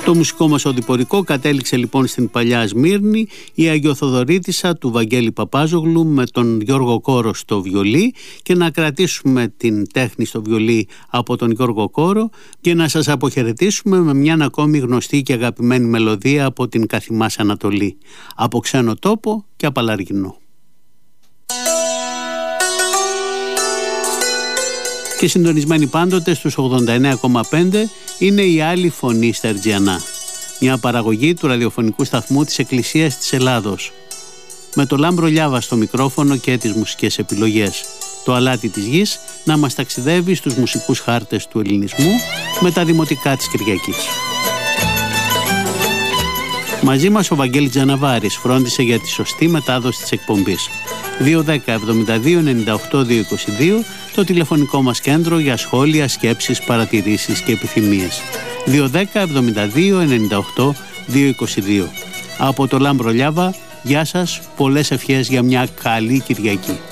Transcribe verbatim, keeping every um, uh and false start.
Στο μουσικό μας οδηπορικό κατέληξε λοιπόν στην παλιά Σμύρνη η Αγιοθοδωρήτισσα του Βαγγέλη Παπάζογλου με τον Γιώργο Κόρο στο βιολί, και να κρατήσουμε την τέχνη στο βιολί από τον Γιώργο Κόρο και να σας αποχαιρετήσουμε με μια ακόμη γνωστή και αγαπημένη μελωδία από την Καθημάς Ανατολή, από ξένο τόπο και απαλαργινό. Και συντονισμένοι πάντοτε στους ογδόντα εννέα κόμμα πέντε είναι η Άλλη Φωνή Στερτζιανά, μια παραγωγή του ραδιοφωνικού σταθμού της Εκκλησίας της Ελλάδος, με το Λάμπρο Λιάβα στο μικρόφωνο και τις μουσικές επιλογές. Το αλάτι της γης να μας ταξιδεύει στους μουσικούς χάρτες του ελληνισμού με τα δημοτικά της Κυριακής. Μαζί μας ο Βαγγέλης Τζαναβάρης φρόντισε για τη σωστή μετάδοση της εκπομπής. δύο δέκα εβδομήντα δύο ενενήντα οκτώ διακόσια είκοσι δύο το τηλεφωνικό μας κέντρο για σχόλια, σκέψεις, παρατηρήσεις και επιθυμίες. δύο δέκα εβδομήντα δύο ενενήντα οκτώ διακόσια είκοσι δύο. Από το Λάμπρο Λιάβα, γεια σας, πολλές ευχές για μια καλή Κυριακή.